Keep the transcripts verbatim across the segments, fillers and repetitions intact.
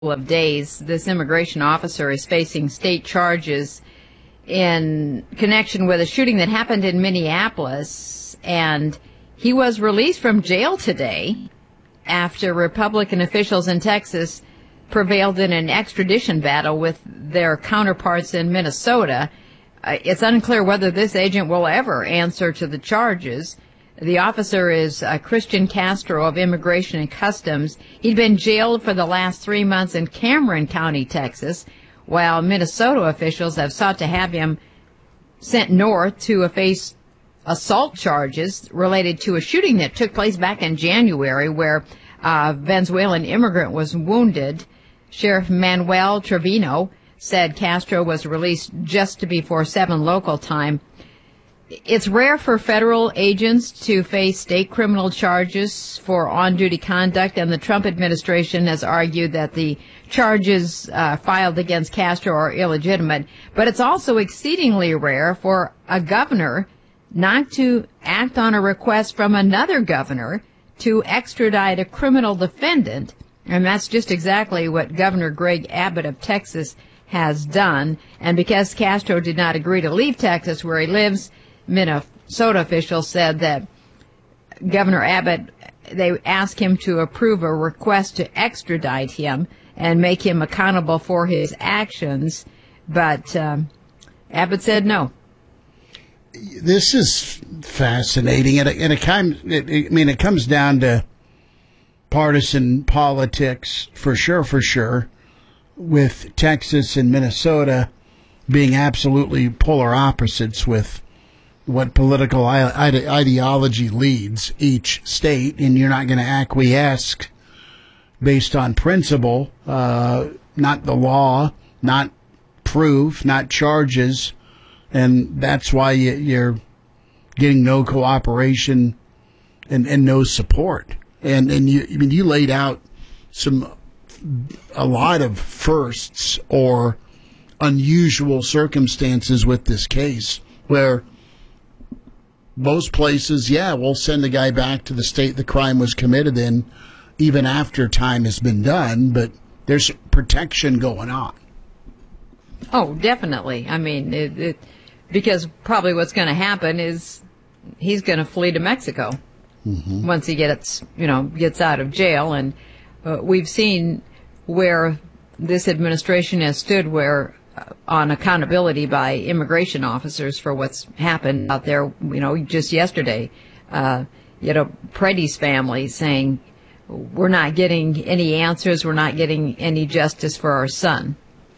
of days, this immigration officer is facing state charges in connection with a shooting that happened in Minneapolis, and he was released from jail today after Republican officials in Texas prevailed in an extradition battle with their counterparts in Minnesota. Uh, it's unclear whether this agent will ever answer to the charges. The officer is uh, Christian Castro of Immigration and Customs. He'd been jailed for the last three months in Cameron County, Texas, while Minnesota officials have sought to have him sent north to face assault charges related to a shooting that took place back in January where a Venezuelan immigrant was wounded. Sheriff Manuel Trevino said Castro was released just before seven local time. It's rare for federal agents to face state criminal charges for on-duty conduct, and the Trump administration has argued that the charges uh, filed against Castro are illegitimate. But it's also exceedingly rare for a governor not to act on a request from another governor to extradite a criminal defendant. And that's just exactly what Governor Greg Abbott of Texas has done. And because Castro did not agree to leave Texas, where he lives, Minnesota officials said that Governor Abbott, they asked him to approve a request to extradite him and make him accountable for his actions. But um, Abbott said no. This is fascinating, and it, and it, kind, it, I mean, it comes down to partisan politics for sure, for sure, with Texas and Minnesota being absolutely polar opposites with what political ide- ideology leads each state, and you're not going to acquiesce based on principle, uh, not the law, not proof, not charges. And that's why you're getting no cooperation and, and no support. And and you, I mean, you laid out some a lot of firsts or unusual circumstances with this case, where most places, yeah, we'll send the guy back to the state the crime was committed in, even after time has been done. But there's protection going on. Oh, definitely. I mean, it. it Because probably what's going to happen is he's going to flee to Mexico mm-hmm. once he gets, you know, gets out of jail. And uh, we've seen where this administration has stood where uh, on accountability by immigration officers for what's happened out there. You know, just yesterday, uh, you know, Preddy's family saying, we're not getting any answers. We're not getting any justice for our son.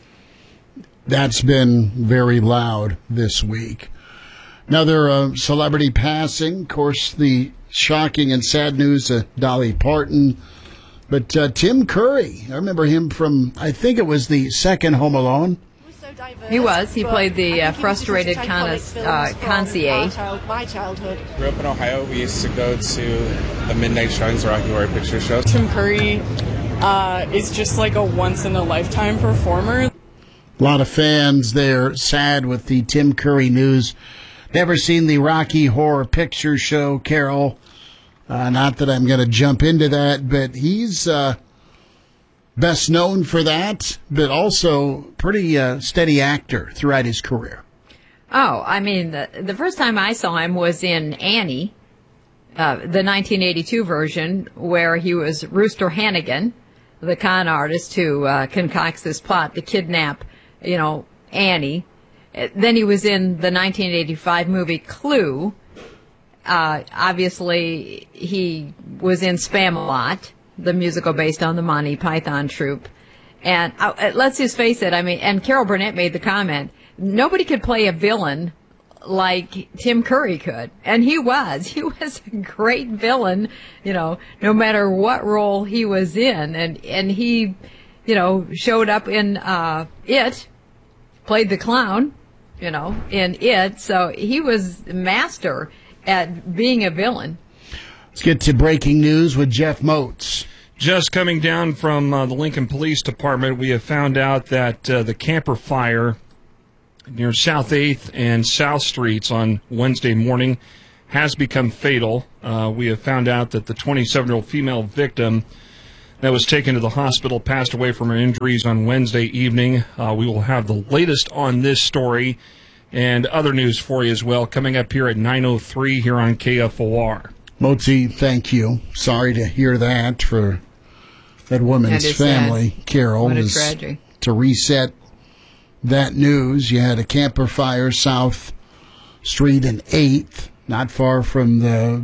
That's been very loud this week. Another uh, celebrity passing, of course, the shocking and sad news of Dolly Parton. But uh, Tim Curry, I remember him from, I think it was the second Home Alone. He was. He played the uh, frustrated kind of uh, concierge. My childhood. Grew up in Ohio. We used to go to the Midnight Shines Rocky Horror Picture Show. Tim Curry uh, is just like a once-in-a-lifetime performer. A lot of fans there sad with the Tim Curry news. Never seen the Rocky Horror Picture Show, Carol. Uh, not that I'm going to jump into that, but he's uh, best known for that, but also pretty uh, steady actor throughout his career. Oh, I mean, the, the first time I saw him was in Annie, uh, the nineteen eighty-two version, where he was Rooster Hannigan, the con artist who uh, concocts this plot to kidnap, you know, Annie. Then he was in the nineteen eighty-five movie Clue. Uh, obviously, he was in Spamalot, the musical based on the Monty Python troupe. And uh, let's just face it, I mean, and Carol Burnett made the comment, nobody could play a villain like Tim Curry could. And he was. He was a great villain, you know, no matter what role he was in. And, and he, you know, showed up in uh, It, played the clown, you know, in It. So he was master at being a villain. Let's get to breaking news with Jeff Moats. Just coming down from uh, the Lincoln Police Department, we have found out that uh, the camper fire near South eighth and South Streets on Wednesday morning has become fatal. Uh, we have found out that the twenty-seven-year-old female victim that was taken to the hospital passed away from her injuries on Wednesday evening. Uh, we will have the latest on this story and other news for you as well coming up here at nine oh three here on K F O R. Motzi, thank you. Sorry to hear that for that woman's That is family, sad. Carol. What a is tragedy. To reset that news, you had a camper fire South Street and eighth, not far from the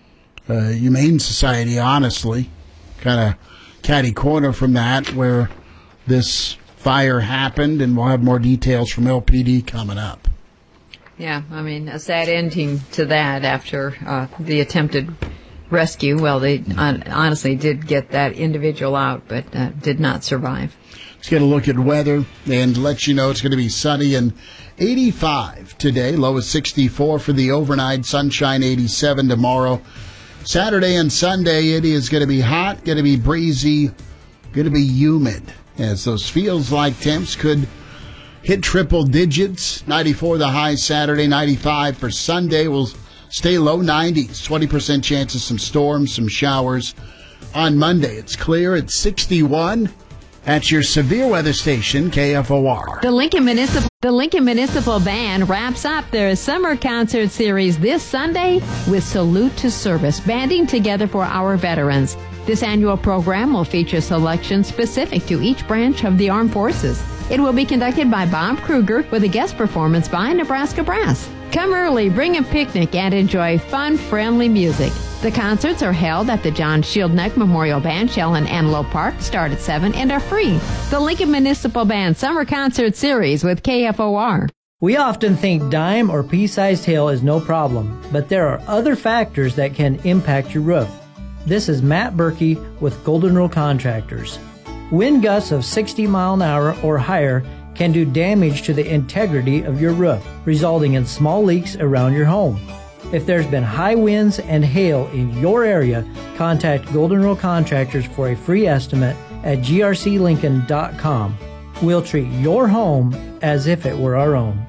uh, Humane Society, honestly. Kind of catty corner from that where this fire happened, and we'll have more details from L P D coming up. Yeah, I mean, a sad ending to that after uh, the attempted rescue. Well, they uh, honestly did get that individual out, but uh, did not survive. Let's get a look at weather and let you know it's going to be sunny and eighty-five today. Low is sixty-four for the overnight. Sunshine eighty-seven tomorrow. Saturday and Sunday it is going to be hot, going to be breezy, going to be humid. As those feels like temps could hit triple digits. ninety-four the high Saturday, ninety-five for Sunday. We'll stay low nineties. twenty percent chance of some storms, some showers. On Monday, it's clear at sixty-one. That's your severe weather station, K F O R. The Lincoln Municipal the Lincoln Municipal Band wraps up their summer concert series this Sunday with Salute to Service, banding together for our veterans. This annual program will feature selections specific to each branch of the armed forces. It will be conducted by Bob Kruger with a guest performance by Nebraska Brass. Come early, bring a picnic, and enjoy fun, friendly music. The concerts are held at the John Shieldneck Memorial Bandshell in Antelope Park, start at seven, and are free. The Lincoln Municipal Band Summer Concert Series with K F O R. We often think dime or pea-sized hail is no problem, but there are other factors that can impact your roof. This is Matt Berkey with Golden Rule Contractors. Wind gusts of sixty mile an hour or higher can do damage to the integrity of your roof, resulting in small leaks around your home. If there's been high winds and hail in your area, contact Golden Rule Contractors for a free estimate at g r c lincoln dot com. We'll treat your home as if it were our own.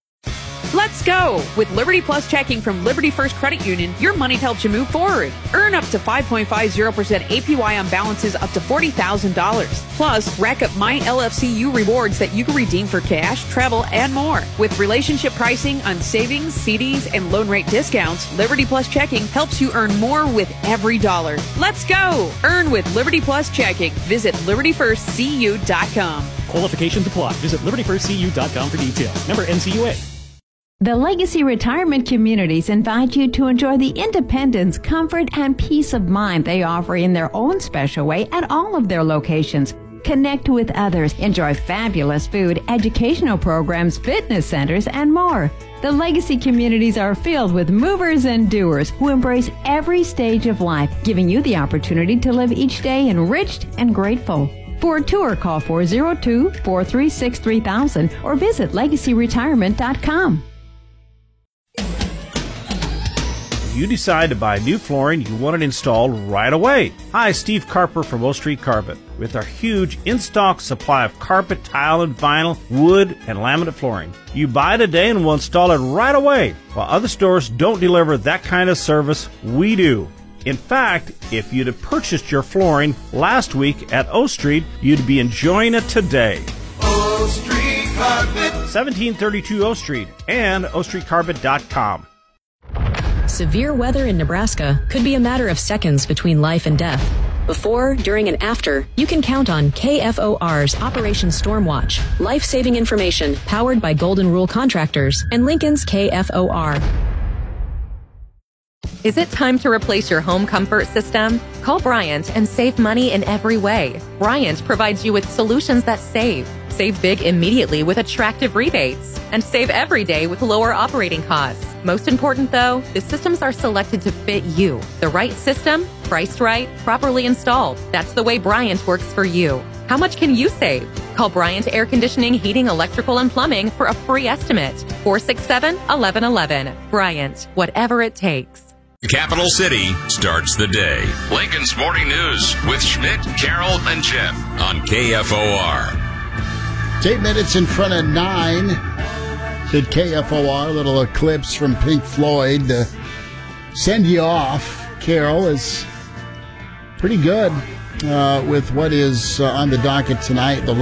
Let's go! With Liberty Plus checking from Liberty First Credit Union, your money helps you move forward. Earn up to five point five zero percent A P Y on balances up to forty thousand dollars. Plus, rack up My L F C U rewards that you can redeem for cash, travel, and more. With relationship pricing on savings, C Ds, and loan rate discounts, Liberty Plus checking helps you earn more with every dollar. Let's go! Earn with Liberty Plus checking. Visit liberty first c u dot com. Qualifications apply. Visit liberty first c u dot com for details. Member N C U A. The Legacy Retirement Communities invite you to enjoy the independence, comfort, and peace of mind they offer in their own special way at all of their locations. Connect with others, enjoy fabulous food, educational programs, fitness centers, and more. The Legacy Communities are filled with movers and doers who embrace every stage of life, giving you the opportunity to live each day enriched and grateful. For a tour, call four oh two, four three six, three thousand or visit legacy retirement dot com. You decide to buy new flooring, you want it installed right away. Hi, Steve Carper from O Street Carpet. With our huge in-stock supply of carpet, tile, and vinyl, wood, and laminate flooring. You buy today and we'll install it right away. While other stores don't deliver that kind of service, we do. In fact, if you'd have purchased your flooring last week at O Street, you'd be enjoying it today. O Street Carpet. seventeen thirty-two O Street and o street carpet dot com. Severe weather in Nebraska could be a matter of seconds between life and death. Before, during, and after, you can count on K F O R's Operation Stormwatch, life-saving information powered by Golden Rule Contractors and Lincoln's K F O R. Is it time to replace your home comfort system? Call Bryant and save money in every way. Bryant provides you with solutions that save. Save big immediately with attractive rebates. And save every day with lower operating costs. Most important though, the systems are selected to fit you. The right system, priced right, properly installed. That's the way Bryant works for you. How much can you save? Call Bryant Air Conditioning, Heating, Electrical, and Plumbing for a free estimate. four six seven, one one one one. Bryant, whatever it takes. Capital City starts the day. Lincoln's Morning News with Schmidt, Carroll, and Jeff on K F O R. It's eight minutes in front of nine. At K F O R, little eclipse from Pink Floyd to send you off. Carol is pretty good. uh, with what is uh, on the docket tonight. The